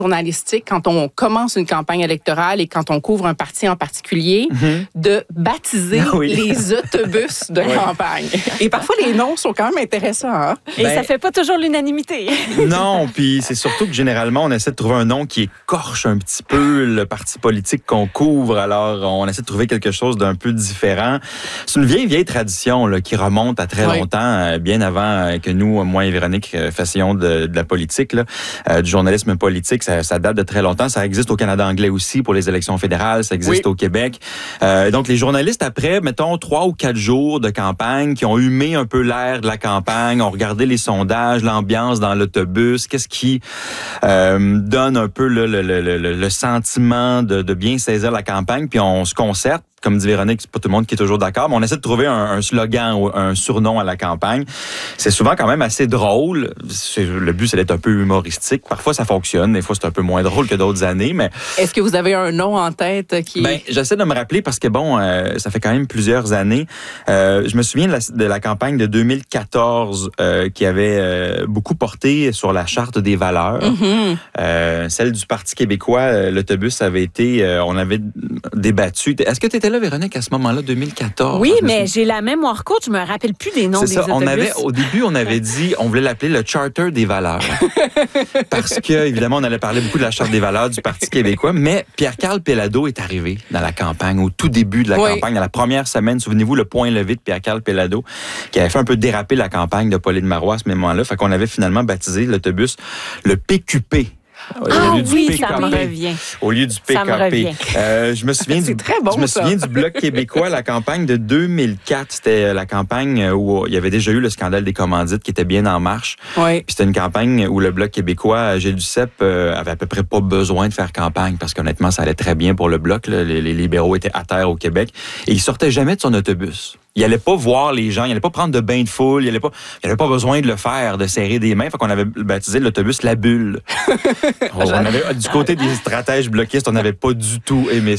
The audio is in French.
journalistique, quand on commence une campagne électorale et quand on couvre un parti en particulier, de baptiser les autobus de campagne. Et parfois, les noms sont quand même intéressants. Hein? Et ça fait pas toujours l'unanimité. Non, puis c'est surtout que généralement, on essaie de trouver un nom qui écorche un petit peu le parti politique qu'on couvre. Alors, on essaie de trouver quelque chose d'un peu différent. C'est une vieille tradition là, qui remonte à très longtemps, bien avant que nous, moi et Véronique, fassions de la politique, là, du journalisme politique. Ça date de très longtemps. Ça existe au Canada anglais aussi pour les élections fédérales. Ça existe au Québec. Donc, les journalistes, après, mettons, 3 ou 4 jours de campagne, qui ont humé un peu l'air de la campagne, ont regardé les sondages, l'ambiance dans l'autobus, qu'est-ce qui donne un peu le sentiment de bien saisir la campagne, puis on se concerte. Comme dit Véronique, c'est pas tout le monde qui est toujours d'accord, mais on essaie de trouver un slogan ou un surnom à la campagne. C'est souvent quand même assez drôle. Le but, c'est d'être un peu humoristique. Parfois, ça fonctionne. Des fois, c'est un peu moins drôle que d'autres années, mais... Est-ce que vous avez un nom en tête qui... j'essaie de me rappeler parce que, ça fait quand même plusieurs années. Je me souviens de la campagne de 2014 qui avait beaucoup porté sur la charte des valeurs. Celle du Parti québécois, l'autobus avait été... on avait débattu. Est-ce que tu étais là, Véronique, à ce moment-là, 2014? Oui, mais j'ai la mémoire courte. Je me rappelle plus des noms des autobus. Au début, on avait dit, on voulait l'appeler le Charter des valeurs. Parce que, évidemment, on allait parler beaucoup de la Charte des valeurs du Parti québécois. Mais Pierre-Carl Péladeau est arrivé dans la campagne, au tout début de la campagne, dans la première semaine. Souvenez-vous, le point levé de Pierre-Carl Péladeau, qui avait fait un peu déraper la campagne de Pauline Marois à ce moment-là. Fait qu'on avait finalement baptisé l'autobus le PQP. Ça me revient. Au lieu du PKP. Ça me revient. Je me souvian du Bloc québécois, la campagne de 2004. C'était la campagne où il y avait déjà eu le scandale des commandites qui était bien en marche. Puis c'était une campagne où le Bloc québécois, Gilles Duceppe, avait à peu près pas besoin de faire campagne parce qu'honnêtement, ça allait très bien pour le Bloc. Là. Les libéraux étaient à terre au Québec. Et il sortait jamais de son autobus. Il allait pas voir les gens, il allait pas prendre de bain de foule, il avait pas besoin de le faire, de serrer des mains. Fait qu'on avait baptisé l'autobus La Bulle. Du côté des stratèges bloquistes, on n'avait pas du tout aimé